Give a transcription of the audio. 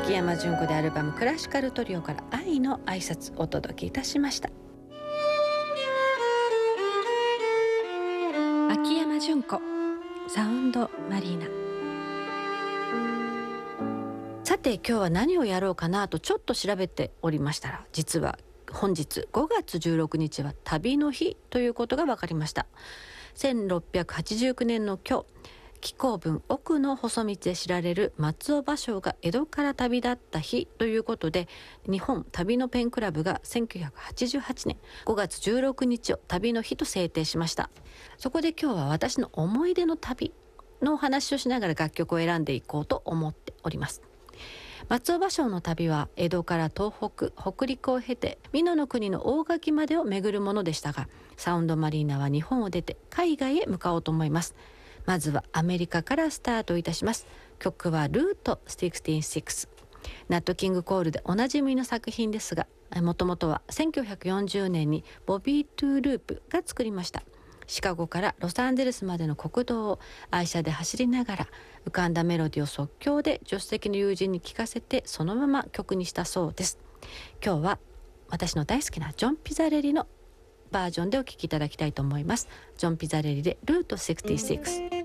秋山純子でアルバムクラシカルトリオから愛の挨拶お届けいたしました。秋山純子サウンドマリーナ。さて今日は何をやろうかなとちょっと調べておりましたら、実は本日5月16日は旅の日ということが分かりました。1689年の今日、紀行文奥の細道で知られる松尾芭蕉が江戸から旅立った日ということで、日本旅のペンクラブが1988年5月16日を旅の日と制定しました。そこで今日は私の思い出の旅のお話をしながら楽曲を選んでいこうと思っております。松尾芭蕉の旅は江戸から東北、北陸を経て美濃国の大垣までを巡るものでしたが、サウンドマリーナは日本を出て海外へ向かおうと思います。まずはアメリカからスタートいたします。曲はルート66。ナットキングコールでおなじみの作品ですが、もともとは1940年にボビー・トゥーループが作りました。シカゴからロサンゼルスまでの国道を愛車で走りながら浮かんだメロディを即興で助手席の友人に聞かせてそのまま曲にしたそうです。今日は私の大好きなジョン・ピザレリのバージョンでお聴きいただきたいと思います。ジョン・ピザレリでルート66。